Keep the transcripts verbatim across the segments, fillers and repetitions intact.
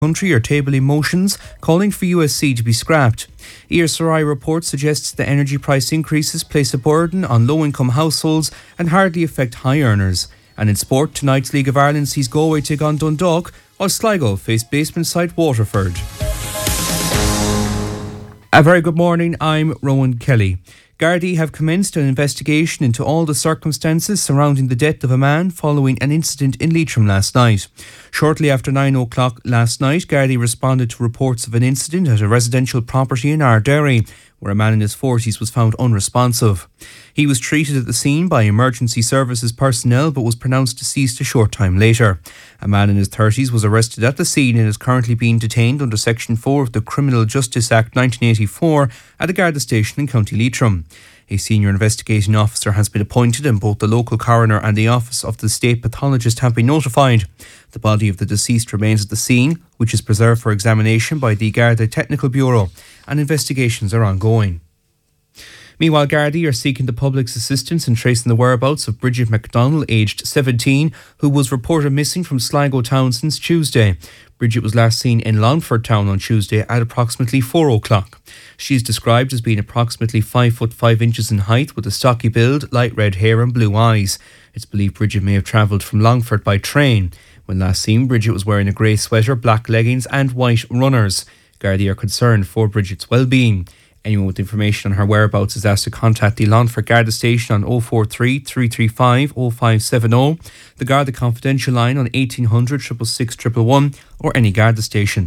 country are tabling motions calling for U S C to be scrapped. E R Sarai report suggests that energy price increases place a burden on low-income households and hardly affect high earners. And in sport, tonight's League of Ireland sees Galway take on Dundalk, while Sligo face basement side Waterford. A very good morning, I'm Rowan Kelly. Gardaí have commenced an investigation into all the circumstances surrounding the death of a man following an incident in Leitrim last night. Shortly after nine o'clock last night, Gardaí responded to reports of an incident at a residential property in Ardderry, where a man in his forties was found unresponsive. He was treated at the scene by emergency services personnel but was pronounced deceased a short time later. A man in his thirties was arrested at the scene and is currently being detained under Section four of the Criminal Justice Act nineteen eighty-four at a Garda station in County Leitrim. A senior investigating officer has been appointed and both the local coroner and the office of the state pathologist have been notified. The body of the deceased remains at the scene, which is preserved for examination by the Garda Technical Bureau, and investigations are ongoing. Meanwhile, Gardaí are seeking the public's assistance in tracing the whereabouts of Bridget McDonnell, aged seventeen, who was reported missing from Sligo town since Tuesday. Bridget was last seen in Longford town on Tuesday at approximately four o'clock. She is described as being approximately five foot five inches in height with a stocky build, light red hair and blue eyes. It's believed Bridget may have travelled from Longford by train. When last seen, Bridget was wearing a grey sweater, black leggings and white runners. Gardaí are concerned for Bridget's well-being. Anyone with information on her whereabouts is asked to contact the Longford Garda station on oh four three, three three five, oh five seven oh, the Garda Confidential line on eighteen hundred, six six six, one one one, or any Garda station.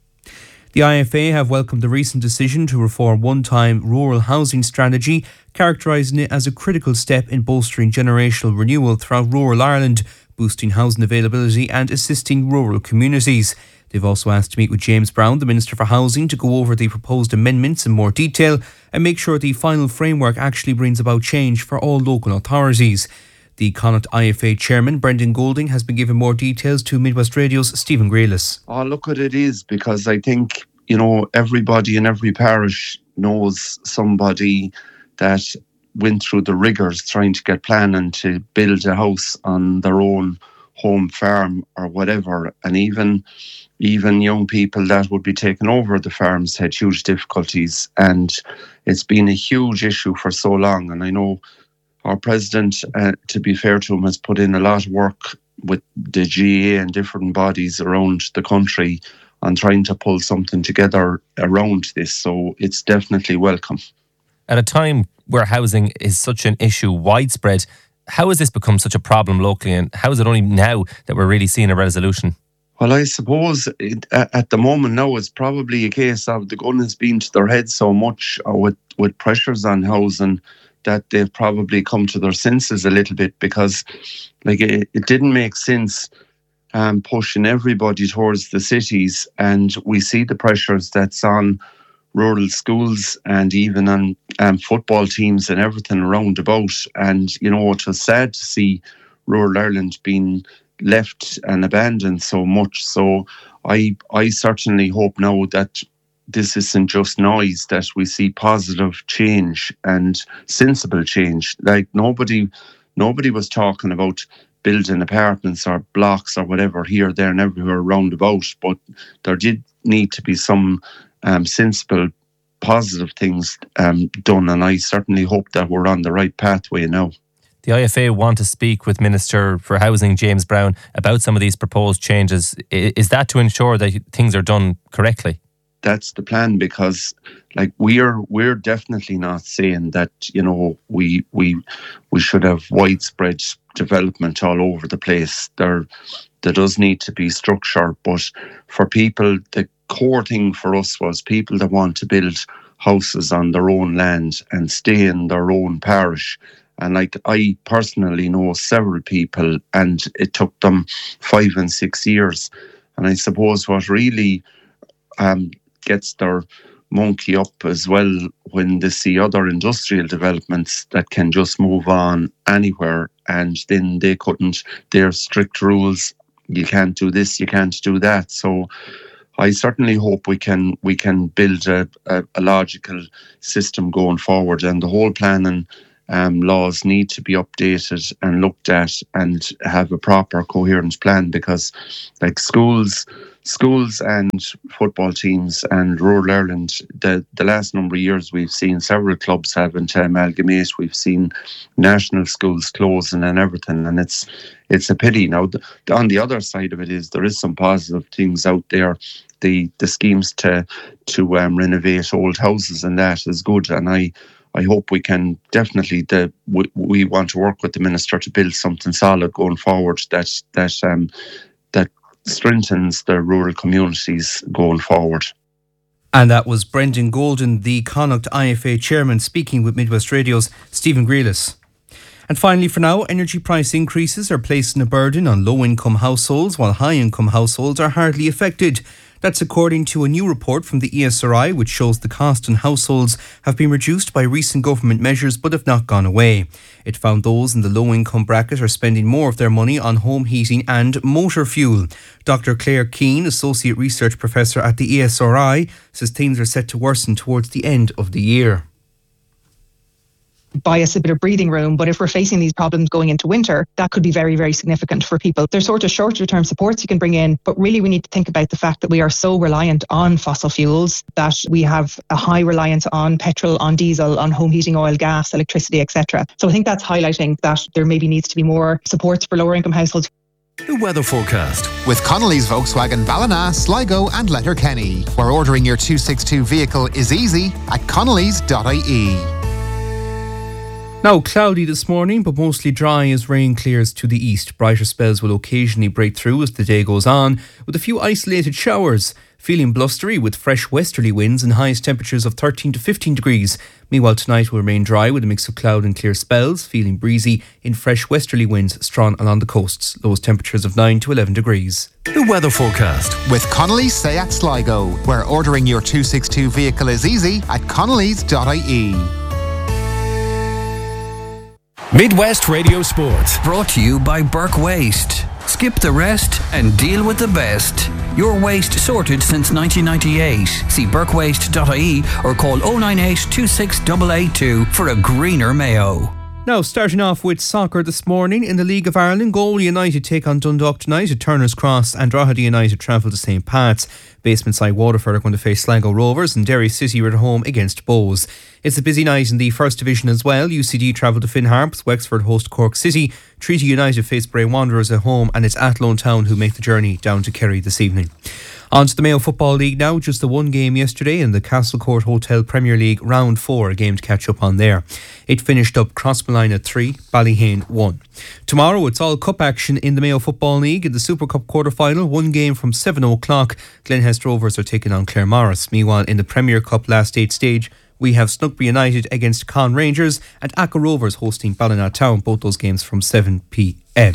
The I F A have welcomed the recent decision to reform one-time rural housing strategy, characterising it as a critical step in bolstering generational renewal throughout rural Ireland, boosting housing availability and assisting rural communities. They've also asked to meet with James Brown, the Minister for Housing, to go over the proposed amendments in more detail and make sure the final framework actually brings about change for all local authorities. The Connacht I F A Chairman, Brendan Golding, has been given more details to Midwest Radio's Stephen Grealis. Oh, look what it is, because I think, you know, everybody in every parish knows somebody that went through the rigours trying to get planning to build a house on their own home farm or whatever, and even even young people that would be taking over the farms had huge difficulties, and it's been a huge issue for so long. And I know our president, uh, to be fair to him, has put in a lot of work with the G A A and different bodies around the country on trying to pull something together around this, so it's definitely welcome. At a time where housing is such an issue widespread, how has this become such a problem locally, and how is it only now that we're really seeing a resolution? Well, I suppose it, at the moment now it's probably a case of the gun has been to their head so much uh, with, with pressures on housing that they've probably come to their senses a little bit, because like it, it didn't make sense um, pushing everybody towards the cities, and we see the pressures that's on rural schools and even on um, football teams and everything around about. And, you know, it was sad to see rural Ireland being left and abandoned so much. So I I certainly hope now that this isn't just noise, that we see positive change and sensible change. Like nobody nobody was talking about building apartments or blocks or whatever here, there and everywhere around about, but there did need to be some um, sensible, positive things um, done, and I certainly hope that we're on the right pathway now. The I F A want to speak with Minister for Housing, James Brown, about some of these proposed changes. Is that to ensure that things are done correctly? That's the plan, because like we're we're definitely not saying that, you know, we we we should have widespread development all over the place. There there does need to be structure, but for people, the core thing for us was people that want to build houses on their own land and stay in their own parish. And like I personally know several people, and it took them five and six years. And I suppose what really um, gets their monkey up as well when they see other industrial developments that can just move on anywhere, and then they couldn't, their strict rules, you can't do this, you can't do that. So I certainly hope we can we can build a, a, a logical system going forward, and the whole planning um, laws need to be updated and looked at and have a proper coherent plan, because like schools schools and football teams and rural Ireland, the, the last number of years we've seen several clubs having to amalgamate. We've seen national schools closing and everything, and it's it's a pity. Now, the, the, on the other side of it is there is some positive things out there. The the schemes to to um, renovate old houses and that is good, and I I hope we can definitely the we, we want to work with the minister to build something solid going forward that that um that strengthens the rural communities going forward. And that was Brendan Golden, the Connacht I F A chairman, speaking with Midwest Radio's Stephen Grealis. And finally, for now, energy price increases are placing a burden on low-income households, while high-income households are hardly affected. That's according to a new report from the E S R I, which shows the cost on households have been reduced by recent government measures but have not gone away. It found those in the low-income bracket are spending more of their money on home heating and motor fuel. Doctor Claire Keane, Associate Research Professor at the E S R I, says things are set to worsen towards the end of the year. Buy us a bit of breathing room, but if we're facing these problems going into winter, that could be very, very significant for people. There's sort of shorter term supports you can bring in, but really we need to think about the fact that we are so reliant on fossil fuels, that we have a high reliance on petrol, on diesel, on home heating oil, gas, electricity, et cetera. So I think that's highlighting that there maybe needs to be more supports for lower income households. The weather forecast with Connolly's Volkswagen Ballina, Sligo and Letterkenny, where ordering your two sixty-two vehicle is easy at connellys dot I E. Now, cloudy this morning, but mostly dry as rain clears to the east. Brighter spells will occasionally break through as the day goes on, with a few isolated showers. Feeling blustery with fresh westerly winds and highest temperatures of thirteen to fifteen degrees. Meanwhile, tonight will remain dry with a mix of cloud and clear spells, feeling breezy in fresh westerly winds strong along the coasts. Lowest temperatures of nine to eleven degrees. The weather forecast with Connolly's Seat Sligo, where ordering your two sixty-two vehicle is easy at connellys dot I E. Midwest Radio Sport, brought to you by Burke Waste. Skip the rest and deal with the best. Your waste sorted since nineteen ninety-eight. See burke waste dot I E or call oh nine eight, two six eight eight two for a greener Mayo. Now, starting off with soccer this morning in the League of Ireland, Galway United take on Dundalk tonight at Turner's Cross, and Drogheda United travel to Saint Pat's. Basement side Waterford are going to face Sligo Rovers, and Derry City are at home against Bows. It's a busy night in the First Division as well. U C D travel to Finn Harps, Wexford host Cork City, Treaty United face Bray Wanderers at home, and it's Athlone Town who make the journey down to Kerry this evening. On to the Mayo Football League now. Just the one game yesterday in the Castlecourt Hotel Premier League Round four, a game to catch up on there. It finished up Crossmolina three, Ballyhane one. Tomorrow it's all cup action in the Mayo Football League. In the Super Cup quarter-final, one game from seven o'clock, Glenhest Rovers are taking on Claremorris. Meanwhile, in the Premier Cup last eight stage, we have Snugby United against Con Rangers and Aca Rovers hosting Ballina Town, both those games from seven p.m.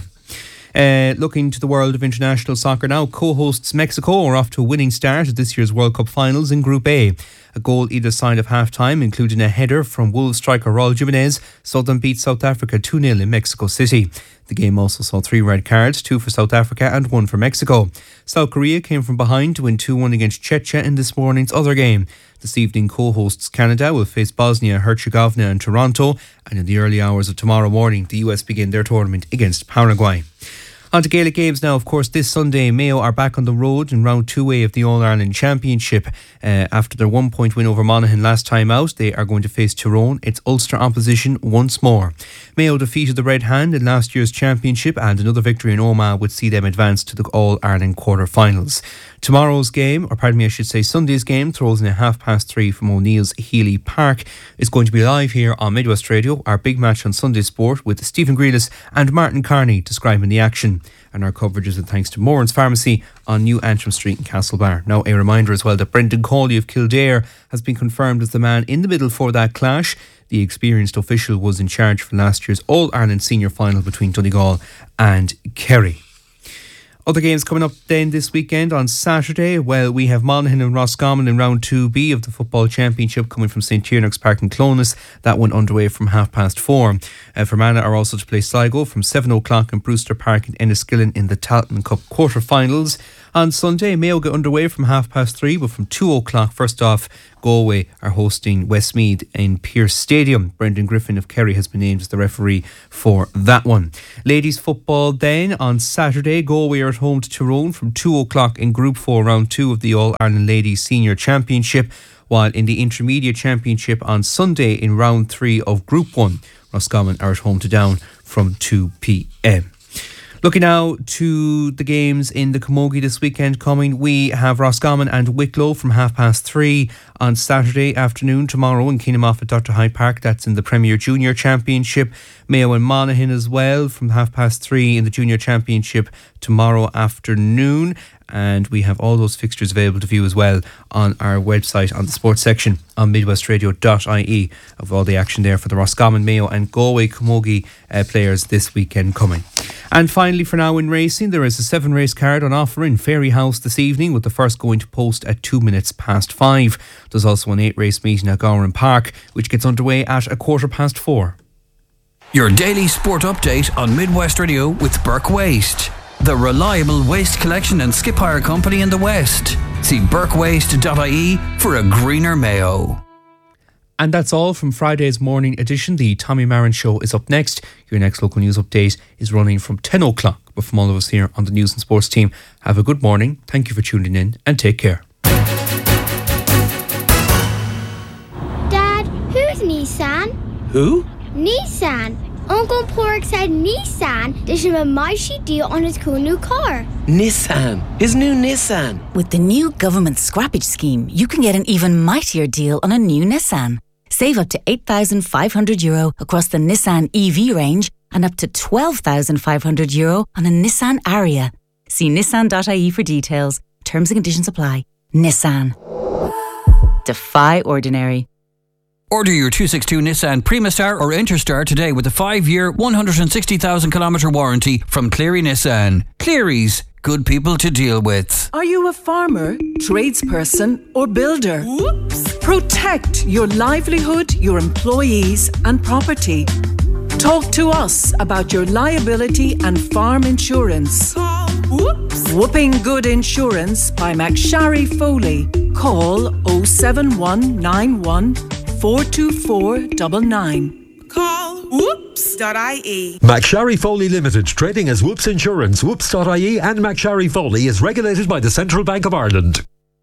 Uh, looking to the world of international soccer now, co-hosts Mexico are off to a winning start at this year's World Cup finals in Group A. A goal either side of half-time, including a header from Wolves striker Raul Jimenez, saw them beat South Africa two nil in Mexico City. The game also saw three red cards, two for South Africa and one for Mexico. South Korea came from behind to win two one against Czechia in this morning's other game. This evening, co-hosts Canada will face Bosnia-Herzegovina and Toronto, and in the early hours of tomorrow morning, the U S begin their tournament against Paraguay. On to Gaelic Games now. Of course, this Sunday, Mayo are back on the road in round two A of the All-Ireland Championship. Uh, after their one-point win over Monaghan last time out, they are going to face Tyrone, its Ulster opposition, once more. Mayo defeated the Red Hand in last year's championship, and another victory in Omagh would see them advance to the All-Ireland quarter-finals. Tomorrow's game, or pardon me, I should say Sunday's game, throws in at half past three from O'Neill's Healy Park. Is going to be live here on Midwest Radio. Our big match on Sunday Sport with Stephen Grealis and Martin Carney describing the action. And our coverage is thanks to Moran's Pharmacy on New Antrim Street in Castlebar. Now, a reminder as well that Brendan Cawley of Kildare has been confirmed as the man in the middle for that clash. The experienced official was in charge for last year's All-Ireland Senior Final between Donegal and Kerry. Other games coming up then this weekend on Saturday. Well, we have Monaghan and Roscommon in round two B of the Football Championship coming from St Tiernack's Park in Clones. That one underway from half past four. Uh, Fermanagh are also to play Sligo from seven o'clock in Brewster Park in Enniskillen in the Talton Cup quarter-finals. On Sunday, Mayo get underway from half past three, but from two o'clock, first off, Galway are hosting Westmeath in Pearse Stadium. Brendan Griffin of Kerry has been named as the referee for that one. Ladies football then on Saturday, Galway are at home to Tyrone from two o'clock in Group four, round two of the All-Ireland Ladies Senior Championship, while in the Intermediate Championship on Sunday in round three of Group one, Roscommon are at home to Down from two p.m. Looking now to the games in the Camogie this weekend coming, we have Roscommon and Wicklow from half past three on Saturday afternoon. Tomorrow in Keenamoff at Doctor Hyde Park, that's in the Premier Junior Championship. Mayo and Monaghan as well from half past three in the Junior Championship tomorrow afternoon. And we have all those fixtures available to view as well on our website on the sports section on midwest radio dot I E of all the action there for the Roscommon, Mayo and Galway Camogie uh, players this weekend coming. And finally for now in racing, there is a seven race card on offer in Fairyhouse this evening, with the first going to post at two minutes past five. There's also an eight race meeting at Gowran Park, which gets underway at a quarter past four. Your daily sport update on Midwest Radio with Burke Waste, the reliable waste collection and skip hire company in the West. See burke waste dot I E for a greener Mayo. And that's all from Friday's morning edition. The Tommy Marin Show is up next. Your next local news update is running from ten o'clock. But from all of us here on the News and Sports team, have a good morning. Thank you for tuning in and take care. Dad, who's Nissan? Who? Nissan. Uncle Pork said Nissan did him a mighty deal on his cool new car. Nissan. His new Nissan. With the new government scrappage scheme, you can get an even mightier deal on a new Nissan. Save up to eight thousand five hundred euro across the Nissan E V range and up to twelve thousand five hundred euro on a Nissan Ariya. See nissan dot I E for details. Terms and conditions apply. Nissan. Defy ordinary. Order your two sixty-two Nissan Primastar or Interstar today with a five-year, one hundred sixty thousand kilometre warranty from Cleary Nissan. Cleary's, good people to deal with. Are you a farmer, tradesperson or builder? Whoops! Protect your livelihood, your employees and property. Talk to us about your liability and farm insurance. Call Whoops! Whooping Good Insurance by McSharry Foley. Call oh seven one nine one four two four nine nine. Call whoops dot I E. McSharry Foley Limited, trading as Whoops Insurance. Whoops dot I E and McSharry Foley is regulated by the Central Bank of Ireland.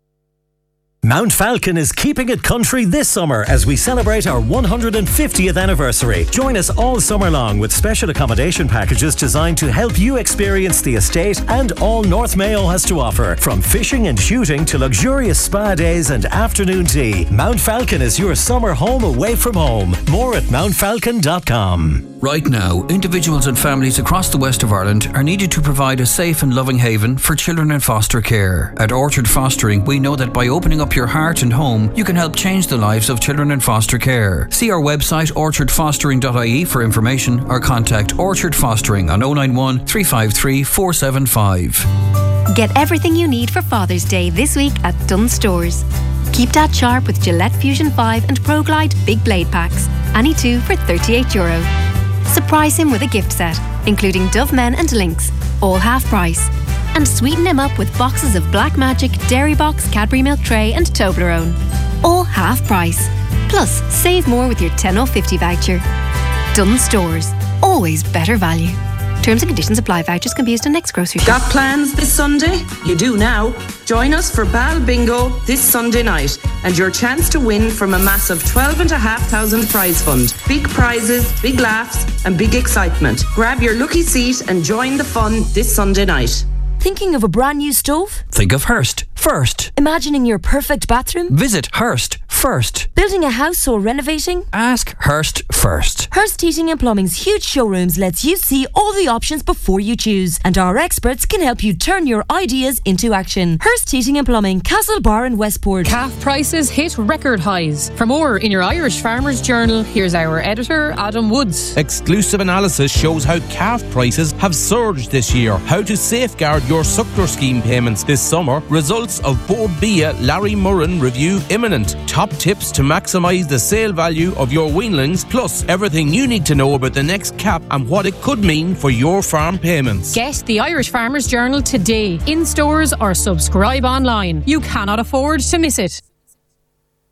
Mount Falcon is keeping it country this summer as we celebrate our one hundred fiftieth anniversary. Join us all summer long with special accommodation packages designed to help you experience the estate and all North Mayo has to offer. From fishing and shooting to luxurious spa days and afternoon tea, Mount Falcon is your summer home away from home. More at mount falcon dot com. Right now, individuals and families across the west of Ireland are needed to provide a safe and loving haven for children in foster care. At Orchard Fostering, we know that by opening up your heart and home, you can help change the lives of children in foster care. See our website orchard fostering dot I E for information or contact Orchard Fostering on oh nine one, three five three, four seven five. Get everything you need for Father's Day this week at Dunnes Stores. Keep Dad sharp with Gillette Fusion five and Pro Glide Big Blade Packs. Any two for thirty-eight euro. Surprise him with a gift set, including Dove Men and Lynx, all half price. And sweeten him up with boxes of Black Magic, Dairy Box, Cadbury Milk Tray and Toblerone, all half price. Plus, save more with your ten oh fifty voucher. Dunnes Stores, always better value. Terms and conditions apply. Vouchers can be used on next grocery shop. Got plans this Sunday? You do now. Join us for Bal Bingo this Sunday night and your chance to win from a massive twelve and a half thousand prize fund. Big prizes, big laughs and big excitement. Grab your lucky seat and join the fun this Sunday night. Thinking of a brand new stove? Think of Hearst first. Imagining your perfect bathroom? Visit Hearst first. Building a house or renovating? Ask Hearst first. Hearst Heating and Plumbing's huge showrooms lets you see all the options before you choose, and our experts can help you turn your ideas into action. Hearst Heating and Plumbing, Castlebar and Westport. Calf prices hit record highs. For more in your Irish Farmers Journal, here's our editor, Adam Woods. Exclusive analysis shows how calf prices have surged this year. How to safeguard your suckler scheme payments this summer. Results of Board B I A Larry Murren review imminent. Top tips to maximise the sale value of your weanlings, plus everything you need to know about the next cap and what it could mean for your farm payments. Get the Irish Farmers Journal today, in stores or subscribe online. You cannot afford to miss it.